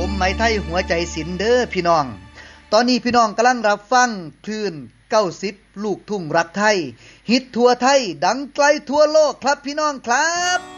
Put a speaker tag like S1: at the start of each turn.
S1: ผมไหมไทยหัวใจศิลป์เด้อพี่น้องตอนนี้พี่น้องกำลังรับฟังคลื่น90ลูกทุ่งรักไทยฮิตทั่วไทยดังไกลทั่วโลกครับพี่น้องครับ